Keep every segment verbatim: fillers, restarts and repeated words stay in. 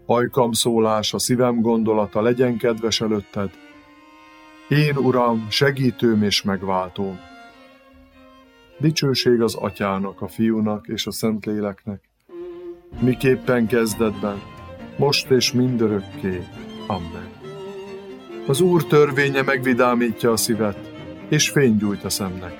Ajkam szólása, szívem gondolata legyen kedves előtted. Én, Uram, segítőm és megváltóm. Dicsőség az Atyának, a Fiúnak és a Szentléleknek, miképpen kezdetben, most és mindörökké. Amen. Az Úr törvénye megvidámítja a szívet, és fényt gyújt a szemnek.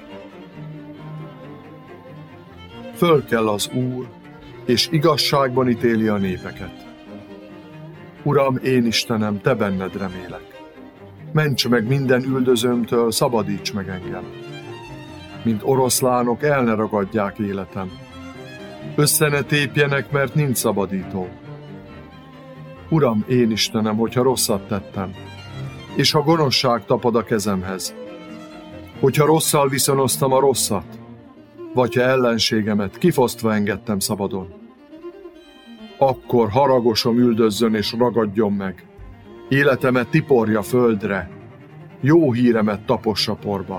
Fölkel az Úr, és igazságban ítéli a népeket. Uram, én Istenem, te benned remélek. Ments meg minden üldözőmtől, szabadíts meg engem. Mint oroszlánok el ne ragadják életem. Össze ne tépjenek, mert nincs szabadító. Uram, én Istenem, hogyha rosszat tettem, és ha gonoszság tapad a kezemhez, hogyha rosszal viszonoztam a rosszat, vagy ha ellenségemet kifosztva engedtem szabadon, akkor haragosom üldözzön és ragadjon meg, életemet tiporja földre, jó híremet tapossa porba.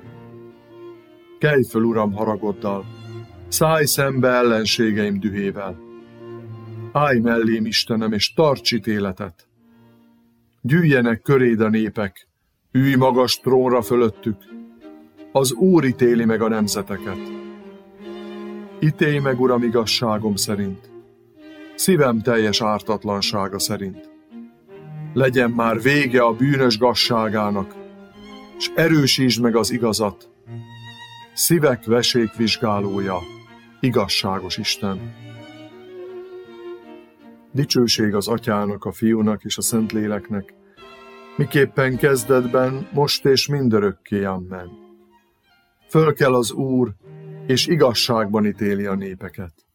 Kelj föl, Uram, haragoddal, szállj szembe ellenségeim dühével. Állj mellém, Istenem, és tarts ítéletet. Gyűjjenek köréd a népek, ülj magas trónra fölöttük, az Úr ítéli meg a nemzeteket. Ítélj meg, Uram, igazságom szerint, szívem teljes ártatlansága szerint. Legyen már vége a bűnös gazságának, s erősítsd meg az igazat, szívek vesékvizsgálója, igazságos Isten. Dicsőség az Atyának, a Fiúnak és a Szentléleknek, miképpen kezdetben, most és mindörökké. Amen. Fölkel az Úr, és igazságban ítéli a népeket.